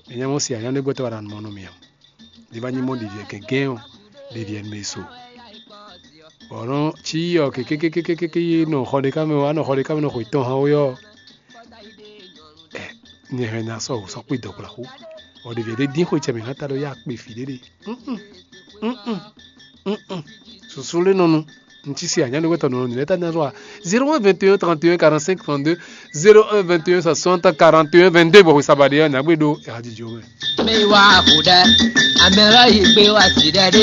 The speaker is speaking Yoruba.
Enya mo si anya ne goto waran mono miam. Di bani mo di vie ke gen di vie meso. Oro chi yo ke no khode ka me wa no khode ka me no khito ha yo. Ni hena so kwi dokla hu. O di vie de din ko cheme na ta do ya pe fi de. Susule nono. Ntisi anya ne goto no ni leta na zo 0121 31 45 32 01 21 60 41 22 bo sabade na gbedo ya jijo me. Me wa kuda amera igbe wa ti dade.